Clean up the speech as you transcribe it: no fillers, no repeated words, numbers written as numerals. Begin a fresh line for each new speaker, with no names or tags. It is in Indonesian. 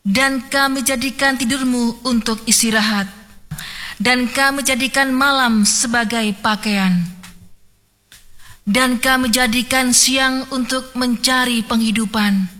Dan kami jadikan tidurmu untuk istirahat, dan kami jadikan malam sebagai pakaian, dan kami jadikan siang untuk mencari penghidupan,